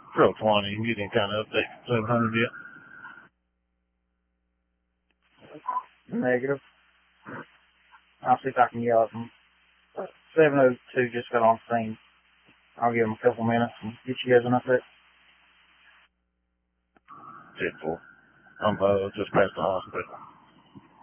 Trail 20, you can get any kind of update 700 yet? Negative. I'll see if I can yell at them. 702 just got on scene. I'll give them a couple minutes and get you guys an update. 10-4. I'm just past the hospital.